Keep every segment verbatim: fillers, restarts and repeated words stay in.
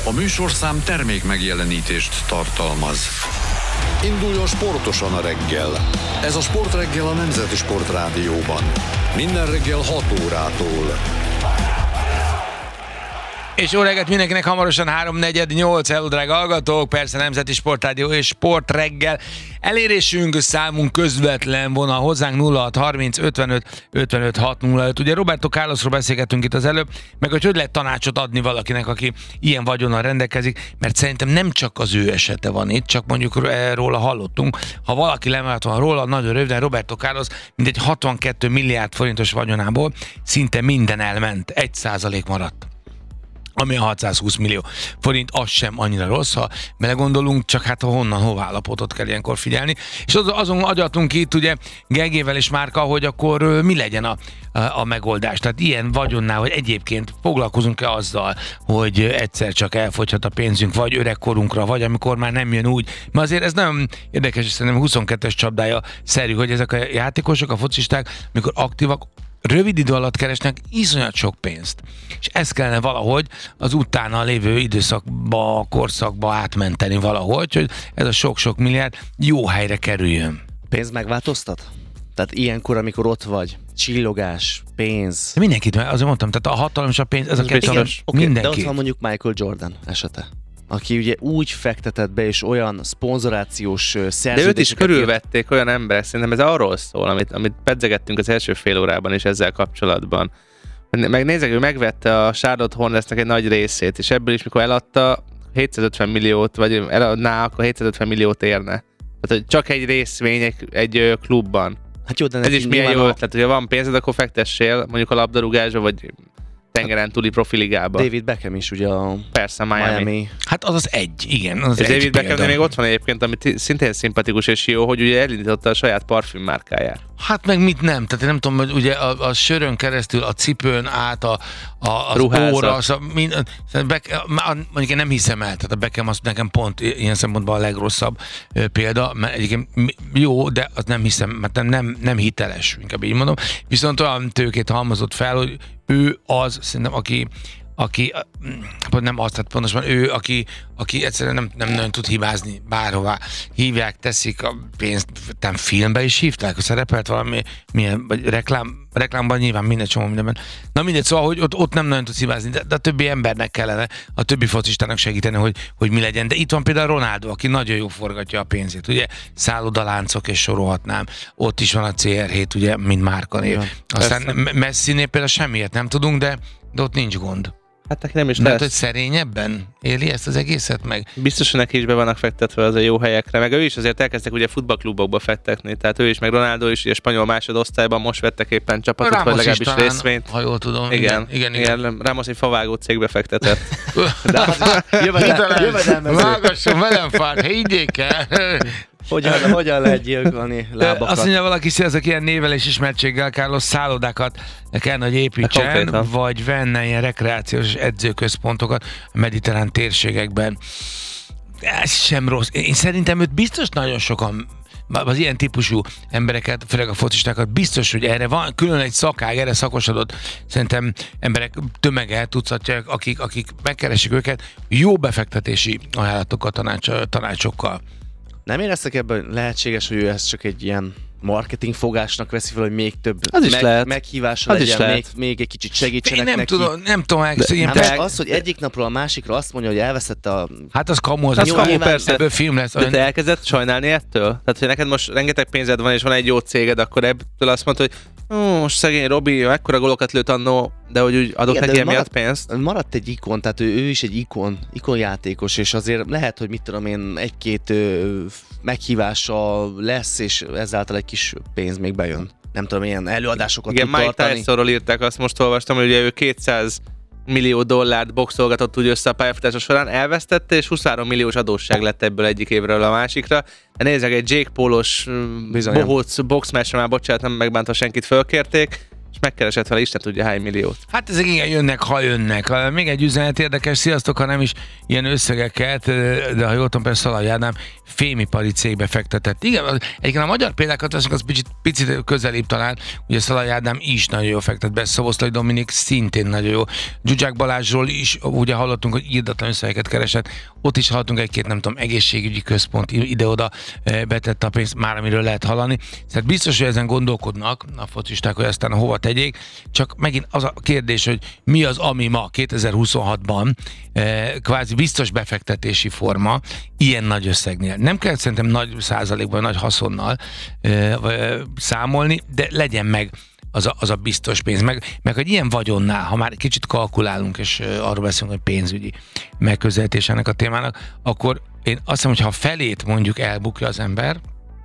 A műsorszám termék megjelenítést tartalmaz. Induljon sportosan a reggel. Ez a Sportreggel a Nemzeti Sportrádióban. Minden reggel hat órától. És jó reggelt mindenkinek, hamarosan három negyven nyolc, hello drága hallgatók, persze Nemzeti Sportrádió és Sportreggel. Elérésünk, számunk közvetlen vonal hozzánk nulla hat harminc ötvenöt ötvenöt hat nulla öt. Ugye Roberto Carlosról beszélgettünk itt az előbb, meg hogy hogy lehet tanácsot adni valakinek, aki ilyen vagyonnal rendelkezik, mert szerintem nem csak az ő esete van itt, csak mondjuk róla hallottunk. Ha valaki lemaradt van róla, nagyon röviden, Roberto Carlos mindegy hatvankettő milliárd forintos vagyonából szinte minden elment, egy százalék maradt. Ami a hatszázhúsz millió forint, az sem annyira rossz, ha belegondolunk, csak hát honnan, hová állapotot kell ilyenkor figyelni. És az, azon agyatunk itt ugye Gegével és Márka, hogy akkor mi legyen a, a, a megoldás. Tehát ilyen vagyonnál, hogy egyébként foglalkozunk-e azzal, hogy egyszer csak elfogyhat a pénzünk, vagy öregkorunkra, vagy amikor már nem jön úgy. Mert azért ez nagyon érdekes, és szerintem huszonkettes csapdája szerű, hogy ezek a játékosok, a focisták, amikor aktívak, rövid idő alatt keresnek iszonyat sok pénzt. És ezt kellene valahogy az utána lévő időszakba, korszakba átmenteni valahogy, hogy ez a sok-sok milliárd jó helyre kerüljön. Pénz megváltoztat? Tehát ilyenkor, amikor ott vagy, csillogás, pénz. De mindenkit, azért mondtam, tehát a hatalom és a pénz, ez a kettő, okay, mindenki. De ott van mondjuk Michael Jordan esete, aki ugye úgy fektetett be, és olyan szponzorációs szerződéseket... De őt is körülvették olyan emberek, szerintem ez arról szól, amit, amit pedzegettünk az első fél órában is ezzel kapcsolatban. Megnézzek, ő megvette a Charlotte Hornetsnek egy nagy részét, és ebből is, mikor eladta, hétszázötven milliót, vagy eladná, akkor hétszázötven milliót érne. Tehát, hogy csak egy részvény egy, egy klubban. Hát jó, de ez is milyen jó ötlet, hogyha van pénzed, akkor fektessél mondjuk a labdarúgásba, vagy tengeren túli profiligába. David Beckham is ugye a Persze, Miami. Miami. Hát az az egy, igen. Az és egy David Beckham még ott van egyébként, ami szintén szimpatikus és jó, hogy ugye elindította a saját parfümmárkáját. Hát meg mit nem, tehát én nem tudom, hogy ugye a, a sörön keresztül, a cipőn át, a, a, az óra, az, mind, mondjuk én nem hiszem el, tehát a Beckham az nekem pont ilyen szempontból a legrosszabb példa, mert egyébként jó, de az nem hiszem, mert nem, nem, nem hiteles, inkább így mondom. Viszont olyan tőkét halmozott fel, hogy ő az, szerintem, aki aki, nem azt, tehát pontosan ő, aki, aki egyszerűen nem, nem nagyon tud hibázni bárhová. Hívják, teszik a pénzt, nem filmbe is hívták, szerepelt valami, milyen, vagy reklám, reklámban nyilván minden csomó mindenben. Na mindegy, szóval, hogy ott, ott nem nagyon tudsz hibázni, de, de a többi embernek kellene, a többi focistának segíteni, hogy, hogy mi legyen. De itt van például Ronaldo, aki nagyon jó forgatja a pénzét, ugye, szállodaláncok és sorolhatnám. Ott is van a cé er hét, ugye, mint márkanév. Aztán Messinél például semmiért nem tudunk, de, de ott nincs gond. Hát neki nem is lehet, lesz. hogy szerényebben éli ezt az egészet meg? Biztos, hogy neki is be vannak fektetve az a jó helyekre, meg ő is azért elkezdtek ugye futballklubokba fektetni, tehát ő is, meg Ronaldo is, ugye spanyol másodosztályban most vettek éppen csapatot, Ramos vagy legalábbis talán, részvényt. Ha jól tudom. Igen, igen, igen. igen. Ramos egy favágó cégbe fektetett. De az jövedelmező. Vágasson velem fát, higgyék el! Hogyan, hogyan lehet gyilkolni lábakat? Azt mondja valaki, hogy ezek ilyen nével és ismertséggel Carlos szállodákat kellene, hogy építsen, vagy venne ilyen rekreációs edzőközpontokat a mediterrán térségekben. Ez sem rossz. Én szerintem őt biztos nagyon sokan, az ilyen típusú embereket, főleg a focistákat, biztos, hogy erre van külön egy szakág, erre szakosodott szerintem emberek tömege, tucatják, akik, akik megkeresik őket jó befektetési ajánlatokkal, tanács, tanácsokkal. Nem éreztek ebben, lehetséges, hogy ő ezt csak egy ilyen marketing fogásnak veszi fel, hogy még több az is meg, lehet. meghívásra az legyen, is még, még egy kicsit segítsenek én nem neki. Tudom, nem tudom, meg, de, ilyen nem, az, hogy egyik napról a másikra azt mondja, hogy elveszette a... Hát az kamu, az, az az kamu, persze. Ebből film lesz. De te elkezdett sajnálni ettől? Tehát, hogy neked most rengeteg pénzed van, és van egy jó céged, akkor ebből azt mondod, hogy ó, most szegény Robi, mekkora gólokat lőtt annó, de hogy úgy adok neki emiatt pénzt? Maradt egy ikon, tehát ő, ő is egy ikon, ikonjátékos, és azért lehet, hogy mit tudom én, egy-két ö, meghívása lesz, és ezáltal egy kis pénz még bejön. Nem tudom, ilyen előadásokat igen, tud Mike tartani. Tysonról írták, azt most olvastam, hogy ugye ő kétszáz millió dollárt boxolgatott úgy össze a pályafutása során, elvesztette, és huszonhárom milliós adósság lett ebből egyik évről a másikra. De nézzek, egy Jake Paulos bohóc boxmásra, már bocsánat, nem megbántva senkit, fölkérték, és megkeresett vele Isten tudja hány milliót. Hát ezek igen jönnek, ha jönnek. Még egy üzenet érdekes, sziasztok, ha nem is ilyen összegeket, de ha jól tudom, persze Szalai Ádám fémipari cégbe fektetett. Igen, egyébként a magyar példákat veszünk, az picit, picit közelébb talán, ugye Szalai Ádám is nagyon jól fektet be, Szoboszlai Dominik szintén nagyon jó. Zsuzsák Balázsról is ugye hallottunk, hogy írdatlan összegeket keresett, ott is hallottunk egy-két, nem tudom, egészségügyi központ ide-oda betett a pénzt, már amiről lehet hallani. Tehát biztos, hogy ezen gondolkodnak a focisták, hogy aztán hova tegyék, csak megint az a kérdés, hogy mi az, ami ma kétezer-huszonhatban eh, kvázi biztos befektetési forma ilyen nagy összegnél. Nem kell szerintem nagy százalékban, nagy haszonnal eh, számolni, de legyen meg az a, az a biztos pénz. Meg, meg egy ilyen vagyonnál, ha már kicsit kalkulálunk, és uh, arról beszélünk, hogy pénzügyi megközelítés ennek a témának, akkor én azt hiszem, hogy ha felét mondjuk elbukja az ember,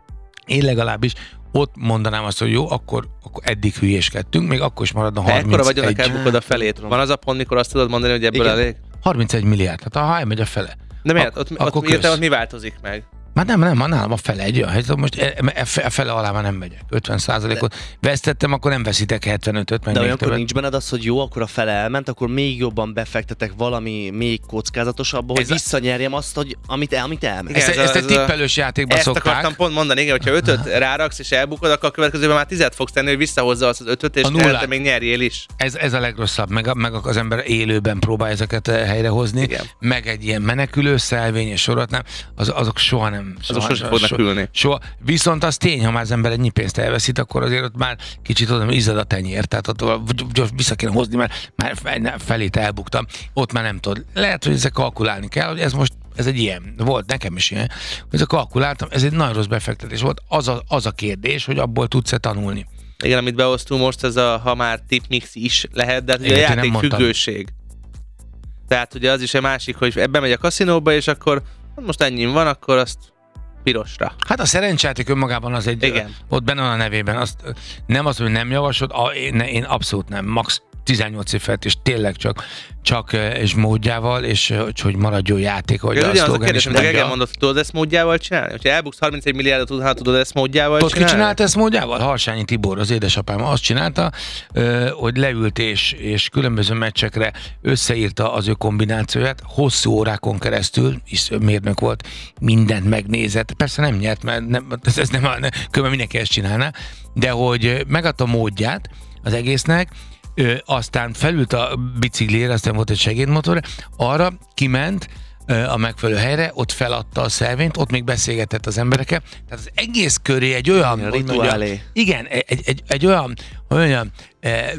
én legalábbis ott mondanám azt, hogy jó, akkor, akkor eddig hülyéskedtünk, még akkor is maradna harmincegy. Ekkora vagyonnak elbukod a felét. Van az a pont, mikor azt tudod mondani, hogy ebből igen, elég? harmincegy milliárd, hát ha elmegy a fele. De miért? Ott, Ak- ott, ott, ott mi változik meg? Már nem, nem, nálam a fele egy olyan, hát most e, e, e fele alá már nem megyek. ötven százalékot vesztettem, akkor nem veszítek hetvenötöt, meg de még olyankor többet. nincs benned az, hogy jó, akkor a fele elment, akkor még jobban befektetek valami még kockázatosabba, hogy Ez a- visszanyerjem azt, hogy amit, el, amit elment. Ezt, ez a- ezt egy ez a- tippelős játékban Ezt szokták. akartam pont mondani, igen, hogyha ötöt ráraksz és elbukod, akkor a következőben már tizet fogsz tenni, hogy visszahozza azt az ötöt, és A nullát. te még nyerjél is. Ez, ez a legrosszabb, meg, meg az ember élőben próbál ezeket eh, helyrehozni, Igen. meg egy ilyen menekülő, szelvény és sorolhatnám, az, azok soha nem. Azok sose fognak ülni. Soha. Viszont az tény, ha már az ember ennyi pénzt elveszít, akkor azért ott már kicsit oda izzad a tenyér, tehát ott gyors vissza kéne hozni, mert már felét elbuktam. Ott már nem tudod. Lehet, hogy ezzel kalkulálni kell, hogy ez most ez egy ilyen, volt nekem is ilyen, hogy ezzel kalkuláltam, ez egy nagyon rossz befektetés volt. Az a, az a kérdés, hogy abból tudsz-e tanulni. Igen, amit behoztunk most, ez a, ha már tipmix is lehet, de hát ugye a Igen, én nem játék mondtam. függőség. Tehát ugye az is egy másik, hogy ebbe megy a kaszinóba, és akkor most ennyi van, akkor azt pirosra. Hát a szerencsejáték önmagában az egy, Igen. ott benne van a nevében, azt nem az, hogy nem javaslod, a, én, én abszolút nem, max tizennyolc év felett, és tényleg csak, csak és módjával, és hogy maradjon játék, hogy Ez a ugyanaz a szlogen kérdés, is amit a Gege mondja. mondott, tudod ezt módjával csinálni? Hogyha elbuksz harmincegy milliárdot, tudod, tudod ezt módjával Tudod, ki csinálni? csinálta ezt módjával? Harsányi Tibor, az édesapám azt csinálta, hogy leült és, és különböző meccsekre összeírta az ő kombinációját, hosszú órákon keresztül, is mérnök volt, mindent megnézett. Persze nem nyert, mert nem, ez, ez nem, különben mindenki ezt csinálná, de hogy megadta módját az egésznek, Ö, aztán felült a biciklére, aztán volt egy segédmotor, arra kiment ö, a megfelelő helyre, ott feladta a szelvényt, ott még beszélgetett az emberekkel. Tehát az egész köré egy olyan... Igen, hogy mondjam, rituálé. igen, egy, egy, egy olyan, olyan e,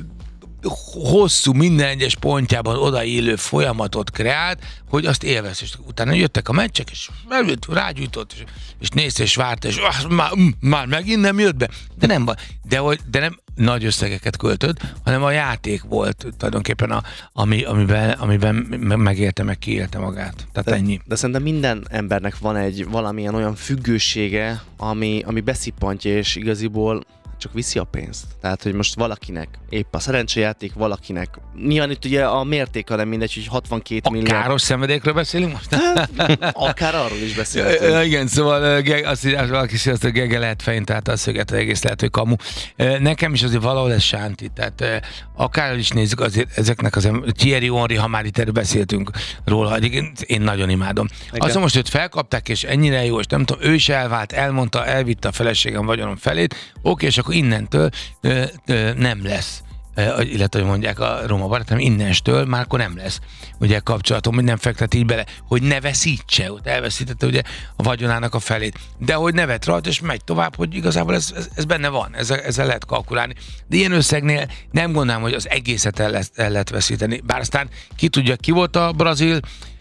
hosszú, minden egyes pontjában odaillő folyamatot kreált, hogy azt élvez, és utána jöttek a meccsek, és elült, rágyújtott, és, és nézte, és várta, és ah, már, már megint nem jött be. De nem van. De, hogy, de nem nagy összegeket költött, hanem a játék volt tulajdonképpen, a, ami, amiben, amiben megélte, meg kiélte magát. Tehát De, ennyi. de szerintem minden embernek van egy valamilyen olyan függősége, ami, ami beszippantja, és igaziból csak viszi a pénzt. Tehát, hogy most valakinek épp a szerencsejáték, valakinek. Nyilván itt ugye a mértéka nem mindegy, hogy hatvankét A milliárd. káros szenvedélyekről beszélünk most? Akár arról is Ja, beszélhetünk. igen, szóval Geg, azt mondja, valaki azt, hogy Gege lehet fején, tehát a szöget egész lehet, hogy kamu. Nekem is azért valahol ez sánti, tehát akár is nézzük, azért ezeknek az em- Thierry Henry, ha már itt erről beszéltünk róla, én, én nagyon imádom. Azt most őt felkapták, és ennyire jó, és nem tudom, ő is elvált, elmondta, elvitte a feleségem vagyonom felét, oké, és akkor innentől ö, ö, nem lesz. Illetve, hogy mondják a roma barátom, innenstől már akkor nem lesz ugye kapcsolatom, hogy nem fektet így bele, hogy ne veszítse, ott elveszítette ugye a vagyonának a felét, de hogy nevet rajta, és megy tovább, hogy igazából ez, ez, ez benne van, ezzel, ezzel lehet kalkulálni. De ilyen összegnél nem gondolom, hogy az egészet el, lesz, el lehet veszíteni. Bár aztán ki tudja, ki volt a brazil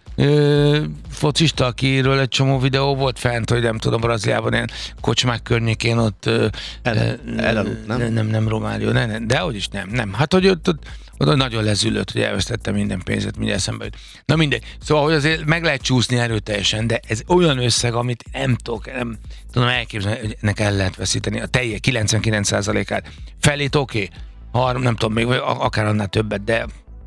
Ö, focista, akiről egy csomó videó volt fent, hogy nem tudom, Brazíliában ilyen kocsmák környékén ott ö, El- ö, elaludt, nem? nem, nem, nem Románió, nem, nem, de hogy is nem, nem. Hát, hogy ott, ott, ott nagyon lezülött, hogy elvesztettem minden pénzet, mindjárt eszembe jut. Na mindegy. Szóval, hogy azért meg lehet csúszni erőteljesen, de ez olyan összeg, amit nem tudok, nem tudom elképzelni, hogy ennek el lehet veszíteni a telje kilencvenkilenc százalékát. Felét oké, okay. nem tudom, még vagy akár annál többet, de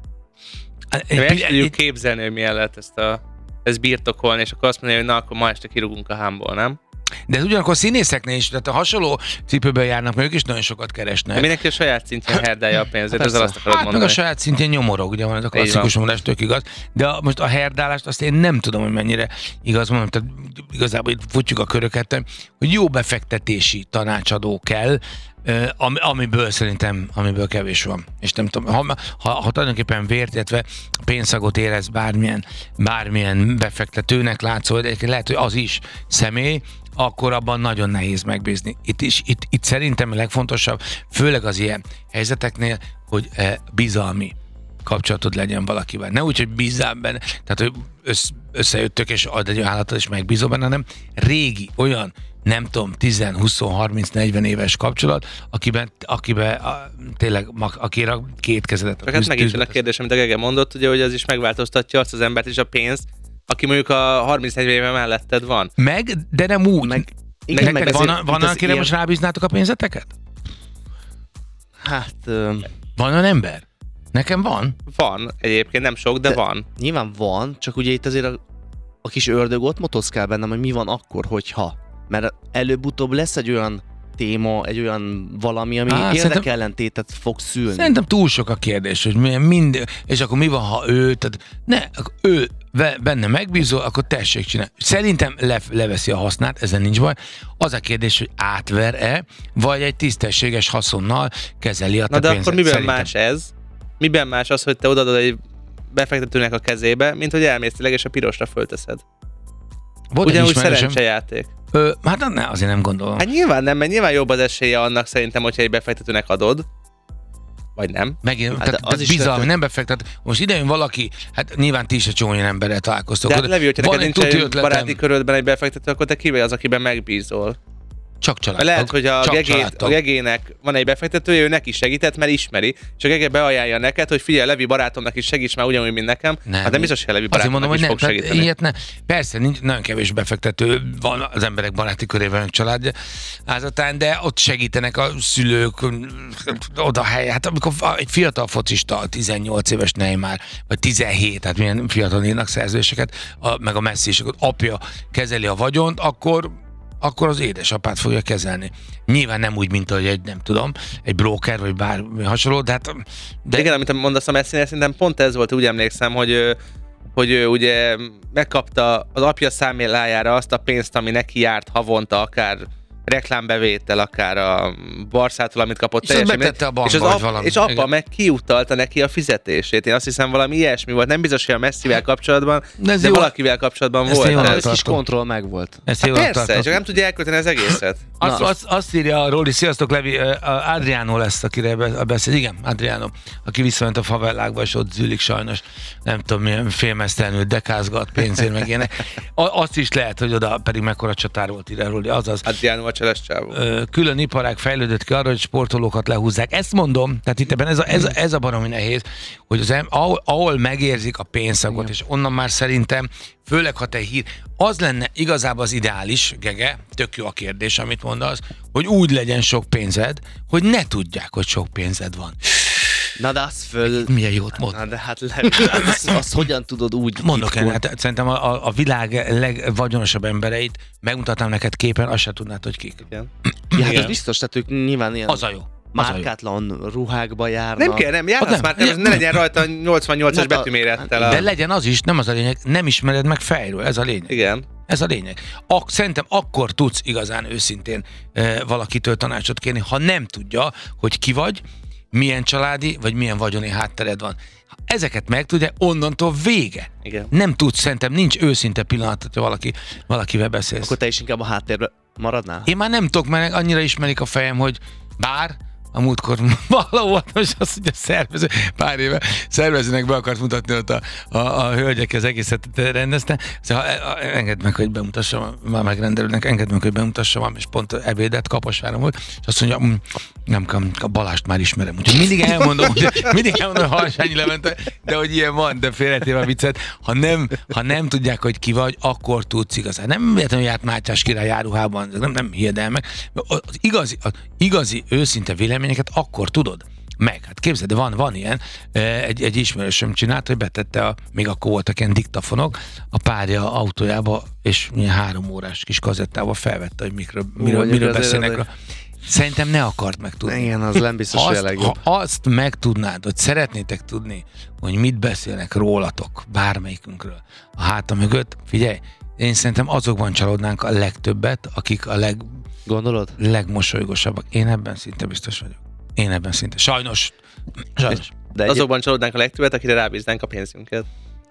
El tudjuk képzelni, hogy milyen lehet ezt, a, ezt birtokolni, és akkor azt mondani, hogy na, akkor ma este kirúgunk a hámból, nem? De ez ugyanakkor színészeknél is, tehát a hasonló cipőben járnak, mert ők is nagyon sokat keresnek. De mindenki a saját szintjén herdálja a pénzét, ezzel azt akarod hát mondani. meg a saját szintjén nyomorog, ugye van ez a klasszikus mondás, tök igaz. De a, most a herdálást azt én nem tudom, hogy mennyire igaz mondom, tehát igazából itt futjuk a köröket, hogy jó befektetési tanácsadó kell, Am, amiből szerintem, amiből kevés van. És nem tudom, ha, ha, ha tulajdonképpen vért, illetve pénzszagot érez bármilyen, bármilyen befektetőnek látszol, de lehet, hogy az is személy, akkor abban nagyon nehéz megbízni. Itt, is, itt, itt szerintem a legfontosabb, főleg az ilyen helyzeteknél, hogy eh, bizalmi kapcsolatod legyen valakivel. Ne úgy, hogy bízzál benne, tehát hogy össz, összejöttök és ad egy ajánlatot és megbízol benne, hanem régi, olyan nem tudom, tíz, húsz, harminc, negyven éves kapcsolat, akiben, akiben a, tényleg, akire két kezedet a hát megint a kérdés, amit a Gege mondott, ugye, hogy az is megváltoztatja azt az embert és a pénzt, aki mondjuk a harminc-negyven éve melletted van. Meg, de nem úgy. Meg, igen, neked meg van, azért, van akire ilyen... most rábíznátok a pénzeteket? Hát... Ö... Van olyan ember? Nekem van. Van, egyébként nem sok, de, de van. Nyilván van, csak ugye itt azért a, a kis ördög ott motoszkál bennem, hogy mi van akkor, hogyha. Mert előbb-utóbb lesz egy olyan téma, egy olyan valami, ami Á, érdekellentétet fog szülni. Szerintem túl sok a kérdés, hogy mind, és akkor mi van, ha ő, tehát ne, akkor ő benne megbízol, akkor tessék csinálni. Szerintem le, leveszi a hasznát, ezen nincs baj. Az a kérdés, hogy átver-e, vagy egy tisztességes haszonnal kezeli a te Na de pénzet. akkor miben Szerintem. más ez? Miben más az, hogy te odaadod egy befektetőnek a kezébe, mint hogy elmész tényleg és a pirosra fölteszed? Volt ugyanúgy szerencsejáték. Ö, hát ne, azért nem gondolom. Hát nyilván nem, mert nyilván jobb az esélye annak szerintem, hogyha egy befektetőnek adod. Vagy nem. Megint, hát tehát, az tehát is bizalmi, lehet, nem befektet. Most idejön valaki, hát nyilván ti is egy csomó olyan emberrel találkoztok. De hát Levi, hogyha neked nincs egy ötletem, baráti körödben egy befektető, akkor te ki vagy az, akiben megbízol. Csak családtag. Lehet, hogy a, gegét, a gegének van egy befektetője, ő neki segített, mert ismeri, és a gege beajánlja neked, hogy figyelj, Levi barátomnak is segíts már ugyanúgy, mint nekem. Nem. Hát nem biztos, hogy Levi barátomnak mondom, is hogy fog nem, segíteni. Ilyet ne. Persze, nincs, nagyon kevés befektető van az emberek baráti körében, családja házatán, de ott segítenek a szülők, oda hely. Hát amikor egy fiatal focista, tizennyolc éves Neymar, vagy tizenhét, tehát milyen fiatal írnak szerződéseket, a, meg a Messi is, akkor apja kezeli a vagyont, akkor akkor az édesapát fogja kezelni. Nyilván nem úgy, mint hogy egy, nem tudom, egy broker, vagy bármi hasonló, de hát... De igen, amit mondasz a Messinél, szerintem pont ez volt, úgy emlékszem, hogy, hogy ő ugye megkapta az apja számlájára azt a pénzt, ami neki járt havonta, akár reklámbevétel, akár a Barszától, amit kapott és teljesen. A bankba, és, az ap- valami. és apa igen. meg kiutalta neki a fizetését. Én azt hiszem, valami ilyesmi volt. Nem biztos, hogy a Messivel kapcsolatban, de, de valakivel kapcsolatban ezt volt. Ez kis kontroll meg volt. Hát persze, csak nem tudja elkölteni az egészet. Azt, azt, azt írja a Róli, sziasztok Levi, Adriano lesz, akire beszél. Igen, Adriano, aki visszament a favellákba, és ott zülik sajnos. Nem tudom, milyen félmeztelenül dekázgat pénzért, meg ilyenek. Azt is lehet, hogy oda pedig mekkora csatár volt, írja Róli. Azaz. Adriano a cseles csávó. Külön iparág fejlődött ki arra, hogy sportolókat lehúzzák. Ezt mondom, tehát itt ebben ez a, ez a, ez a baromi nehéz, hogy az em, ahol, ahol megérzik a pénzszagot, és onnan már szerintem, főleg ha te hír, az lenne igazából az ideális, Gege, tök jó a kérdés, amit mondasz, hogy úgy legyen sok pénzed, hogy ne tudják, hogy sok pénzed van. Na de az föl... Milyen jót mond. Na de hát le, azt, azt hogyan tudod úgy... Mondok el, hát szerintem a, a világ legvagyonosabb embereit megmutatnám neked képen, azt se tudnád, hogy kik. Igen. Ja, hát ez biztos, tehát ők nyilván ilyen... Az a jó. Márkátlan ruhákba járnak. Nem kell, nem, járhatsz már, nem, ne legyen rajta nyolcvannyolcas betűmérettel. De legyen az is, nem az a lényeg, nem ismered meg fejről, ez a lényeg. Igen. Ez a lényeg. Ak- szerintem akkor tudsz igazán őszintén e, valakitől tanácsot kérni, ha nem tudja, hogy ki vagy, milyen családi, vagy milyen vagyoni háttered van. Ha ezeket megtudja, onnantól vége. Igen. Nem tudsz, szerintem nincs őszinte pillanat, hogyha valaki, valakivel beszélsz. Akkor te is inkább a háttérbe maradnál? Én már nem tudok, mert annyira ismerik a fejem, hogy bár a múltkor valahol most azt, hogy a szervező pár éve szervezőnek be akart mutatni ott a, a, a hölgyek, az egészet rendezte. Szóval engedd meg, hogy bemutassam, már megrendelőnek, engedd meg, hogy bemutassam, és pont ebédet Kaposváron volt, és azt mondja, nem, a Balást már ismerem. Úgyhogy mindig elmondom, hogy mindig elmondom, hogy Harsányi Levente, de hogy ilyen van, de félretéve a viccet, ha nem, ha nem tudják, hogy ki vagy, akkor tudsz igazán. Nem véletlenül járt Mátyás király járuhában, nem, nem hiedelmek. Az igazi, az igazi őszinte véleményeket akkor tudod, Meg, hát képzeld, van, van ilyen, egy, egy ismerősöm csinált, hogy betette, a, még akkor voltak ilyen diktafonok, a párja autójába, és milyen három órás kis kazettába felvette, hogy mikről, miről, miről beszélnek. A... Szerintem ne akart megtudni. Igen, az nem biztos, hogy a legjobb. Ha azt megtudnád, hogy szeretnétek tudni, hogy mit beszélnek rólatok, bármelyikünkről, a háta mögött, figyelj, én szerintem azokban csalódnánk a legtöbbet, akik a leg... Gondolod? legmosolygosabbak. Én ebben szinte biztos vagyok. Én ebben szinte. Sajnos. Sajnos. De azokban csalódnánk a legtöbbet, akire rábíznánk a pénzünket.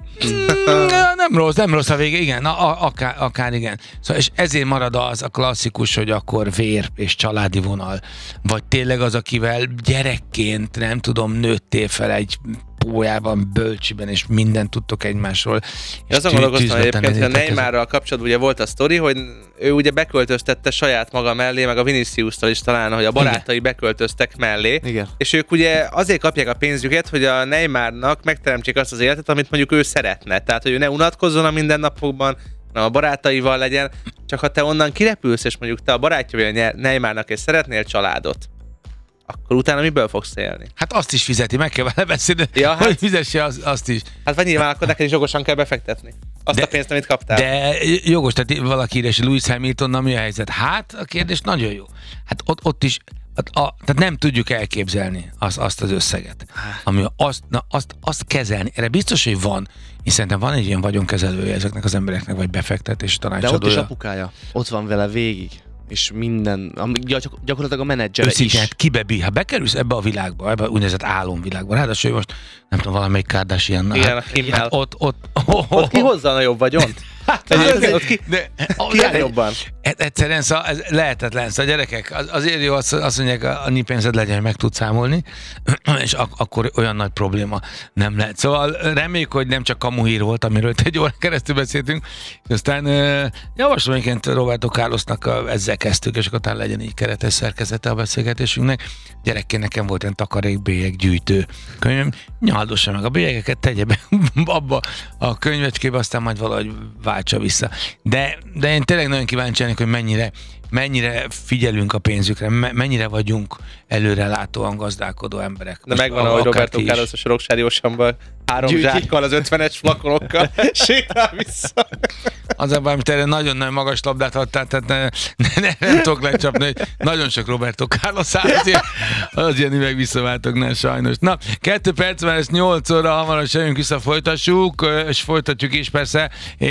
Nem rossz, nem rossz a vége, igen, a, akár, akár igen. Szóval, és ezért marad az a klasszikus, hogy akkor vér és családi vonal, vagy tényleg az, akivel gyerekként, nem tudom, nőttél fel egy pólyában, bölcsiben, és mindent tudtok egymásról. És azon gondolkoztam egyébként, hogy a Neymarral kapcsolatban ugye volt a sztori, hogy ő ugye beköltöztette saját maga mellé, meg a Vinicius-tal is talán, hogy a barátai igen. beköltöztek mellé. Igen. És ők ugye azért kapják a pénzüket, hogy a Neymarnak megteremtsék azt az életet, amit mondjuk ő szeretne. Tehát, hogy ő ne unatkozzon a mindennapokban, hanem a barátaival legyen. Csak ha te onnan kirepülsz, és mondjuk te a barátja vagy a Neymarnak, és szeretnél családot, akkor utána miből fogsz élni? Hát azt is fizeti, meg kell vele beszélni, ja, hát, hogy fizesse az, azt is. Hát vagy nyilván akkor neked is jogosan kell befektetni. Azt de, a pénzt, amit kaptál. De jogos, tehát valaki írja, és Lewis Hamiltonnal mi a helyzet? Hát a kérdés nagyon jó. Hát ott, ott is, a, a, tehát nem tudjuk elképzelni az, azt az összeget, ami azt, na, azt, azt kezelni. Erre biztos, hogy van, és szerintem van egy ilyen vagyonkezelője ezeknek az embereknek, vagy befektetés tanácsadója. De ott is apukája. Ott van vele végig. És minden, gyak, gyakorlatilag a menedzsere is. Hát kibebi, ha bekerülsz ebbe a világba, ebbe a úgynevezett álomvilágba, ráadásul most nem tudom, valamelyik Kardashian. Igen, hát, hát ott, ott, oh, oh, ott ki hozza a jobb vagyont? Hát, hát, ott ki, de, ki áll jobban? Egyszerűen szóval ez lehetetlen, szóval gyerekek, az, azért jó azt, azt mondják, a annyi pénzed legyen, hogy meg tudsz számolni, és ak- akkor olyan nagy probléma nem lehet. Szóval reméljük, hogy nem csak kamuhír volt, amiről egy órán keresztül beszéltünk, és aztán uh, javaslom egyébként Roberto Carlosnak uh, ezzel kezdtük, és akkor talán legyen így keretes szerkezete a beszélgetésünknek. Gyerekként nekem volt egy takarékbélyeg gyűjtő könyvem, nyaldossa meg a bélyegeket, tegye be abba a könyvecskébe, aztán majd valahogy váltsa vissza. De, de én tényleg nagyon kíváncsi lennék, hogy mennyire, mennyire figyelünk a pénzükre, mennyire vagyunk előrelátóan gazdálkodó emberek. De megvan, ahogy Roberto Carlos a Soroksári Oceanban három Gyűjti. zsákkal, az ötvenes flakonokkal sétál vissza. Az abban, amit erre nagyon-nagyon magas labdát adtál, tehát ne, ne, ne, nem tudok lecsapni, hogy nagyon sok Roberto Carlos áll, azért az ilyen üveg visszaváltok, ne, sajnos. Na, kettő perc, mert ezt nyolc óra, hamarosan jönk vissza, folytassuk, és folytatjuk is persze,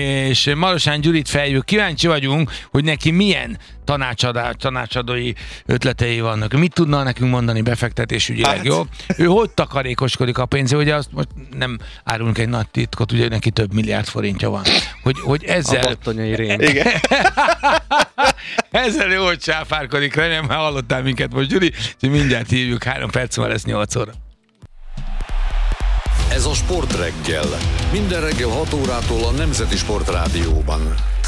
és Marosán Gyurit feljük. Kíváncsi vagyunk, hogy neki milyen tanácsadás, tanácsadói ötletei vannak. Mit tudna nekünk mondani befektetésügyileg, hát. Jó? Ő hogy takarékoskodik a pénzé? Ugye azt most nem árulunk egy nagy titkot, ugye neki több milliárd forintja van. Hogy, hogy ezzel... A battonyai rém. Igen. Ezzel jó, hogy sáfárkodik. Remélem, már hallottál minket most, Gyuri. Úgyhogy mindjárt hívjuk, három perc van lesz nyolc óra. Ez a Sportreggel. Minden reggel hat órától a Nemzeti Sportrádióban.